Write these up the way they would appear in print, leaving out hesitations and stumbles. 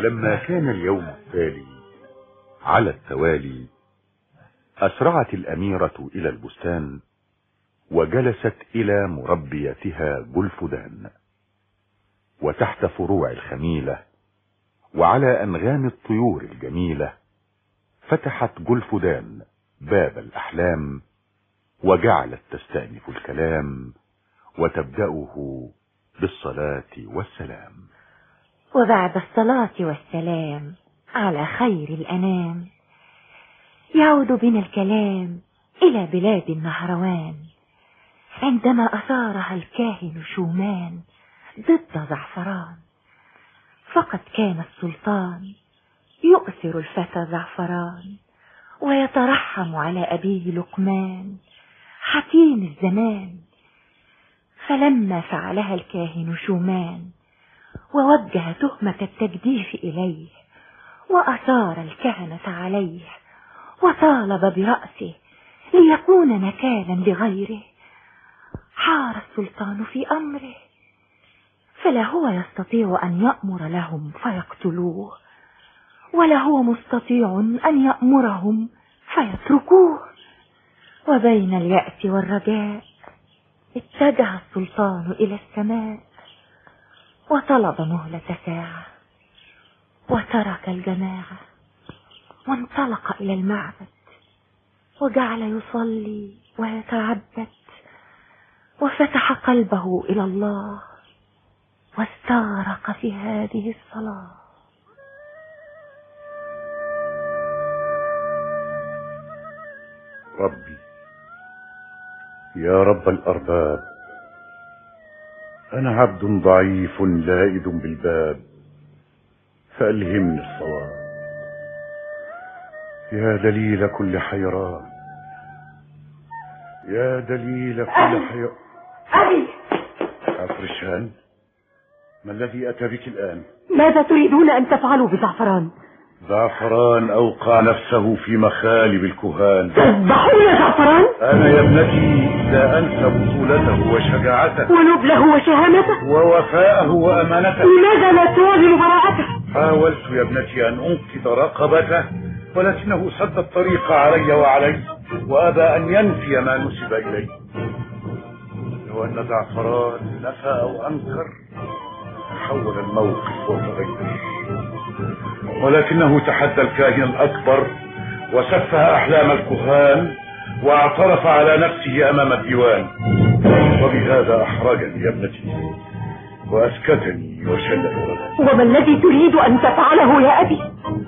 ولما كان اليوم التالي على التوالي أسرعت الأميرة إلى البستان وجلست إلى مربيتها جلفدان، وتحت فروع الخميلة وعلى أنغام الطيور الجميلة فتحت جلفدان باب الأحلام وجعلت تستأنف الكلام وتبدأه بالصلاة والسلام. وبعد الصلاة والسلام على خير الأنام يعود بنا الكلام إلى بلاد النهروان، عندما أثارها الكاهن شومان ضد زعفران. فقد كان السلطان يؤثر الفتى زعفران ويترحم على أبيه لقمان حكيم الزمان. فلما فعلها الكاهن شومان ووجه تهمة التجديف إليه وأثار الكهنة عليه وطالب برأسه ليكون نكالا لغيره، حار السلطان في أمره، فلا هو يستطيع أن يأمر لهم فيقتلوه، ولا هو مستطيع أن يأمرهم فيتركوه. وبين اليأس والرجاء اتجه السلطان إلى السماء وطلب مهلة ساعة، وترك الجماعة وانطلق إلى المعبد وجعل يصلي ويتعبد، وفتح قلبه إلى الله واستغرق في هذه الصلاة. ربي يا رب الأرباب، أنا عبد ضعيف لائد بالباب، فألهمني الصواب. يا دليل كل حيران، يا دليل كل حيران. أبي عفرشان، ما الذي أتى بك الآن؟ ماذا تريدون أن تفعلوا بزعفران؟ زعفران أوقع نفسه في مخالب الكهان. تذبحون زعفران؟ أنا يا ابنتي لا أنسى بطولته وشجاعته ونبله وشهامته ووفاءه وأمانته. لماذا لا تعلن براءته؟ حاولت يا ابنتي أن أنقذ رقبته، ولكنه سد الطريق علي وعلي وأبى أن ينفي ما نسب إليه. لو أن زعفران نفى أو أنكر تحول الموقف وتغير، ولكنه تحدى الكاهن الأكبر وسفه أحلام الكهان واعترف على نفسه أمام الديوان، وبهذا أحرجني يا ابنتي وأسكتني وشل ولدي. وما الذي تريد أن تفعله يا أبي؟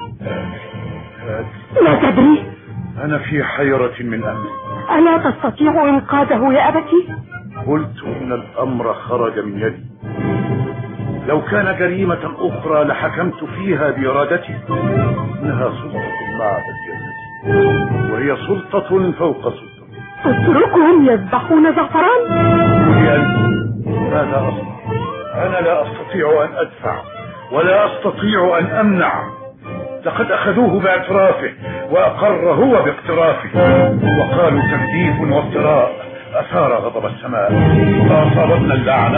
لا تدري؟ أنا في حيرة من أمري. ألا تستطيع إنقاذه يا أبتي؟ قلت إن الأمر خرج من يدي. لو كان جريمة أخرى لحكمت فيها بإرادتي. إنها سلطة المعبد يا ابنتي، وهي سلطة فوق سلطة. تتركهم يذبحون زعفران؟ قولي أنت ماذا أصنع؟ أنا لا أستطيع أن أدفع ولا أستطيع أن أمنع. لقد أخذوه باعترافه وأقر هو باقترافه، وقالوا تكذيب وافتراء أثار غضب السماء فأصابتنا اللعنة